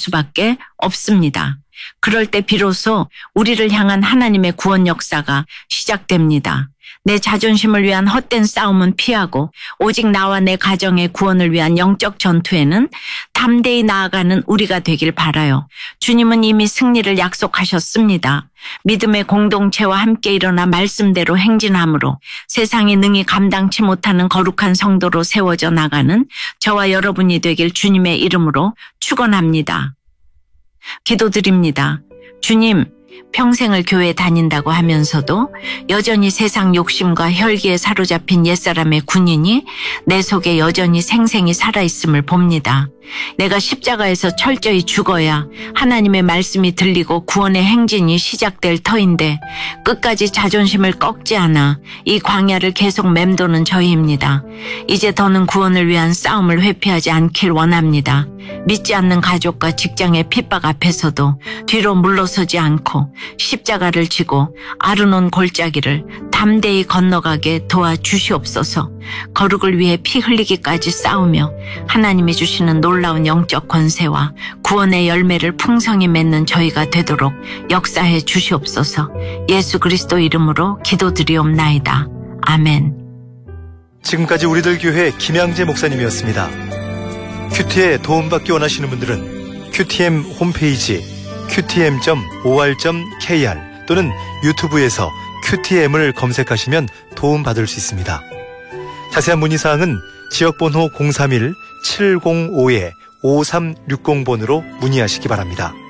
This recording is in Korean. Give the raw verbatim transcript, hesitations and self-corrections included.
수밖에 없습니다. 그럴 때 비로소 우리를 향한 하나님의 구원 역사가 시작됩니다. 내 자존심을 위한 헛된 싸움은 피하고 오직 나와 내 가정의 구원을 위한 영적 전투에는 담대히 나아가는 우리가 되길 바라요. 주님은 이미 승리를 약속하셨습니다. 믿음의 공동체와 함께 일어나 말씀대로 행진함으로 세상이 능히 감당치 못하는 거룩한 성도로 세워져 나가는 저와 여러분이 되길 주님의 이름으로 축원합니다. 기도드립니다. 주님, 평생을 교회 다닌다고 하면서도 여전히 세상 욕심과 혈기에 사로잡힌 옛사람의 군인이 내 속에 여전히 생생히 살아있음을 봅니다. 내가 십자가에서 철저히 죽어야 하나님의 말씀이 들리고 구원의 행진이 시작될 터인데 끝까지 자존심을 꺾지 않아 이 광야를 계속 맴도는 저희입니다. 이제 더는 구원을 위한 싸움을 회피하지 않길 원합니다. 믿지 않는 가족과 직장의 핍박 앞에서도 뒤로 물러서지 않고 십자가를 지고 아르논 골짜기를 담대히 건너가게 도와주시옵소서. 거룩을 위해 피 흘리기까지 싸우며 하나님이 주시는 놀라운 영적 권세와 구원의 열매를 풍성히 맺는 저희가 되도록 역사해 주시옵소서. 예수 그리스도 이름으로 기도드리옵나이다. 아멘. 지금까지 우리들 교회 김양재 목사님이었습니다. 큐티에 도움받기 원하시는 분들은 큐티엠 홈페이지 큐티엠 닷 오알 닷 케이알 또는 유튜브에서 큐티엠을 검색하시면 도움받을 수 있습니다. 자세한 문의사항은 지역번호 공삼일 칠공오 오삼육공 번으로 문의하시기 바랍니다.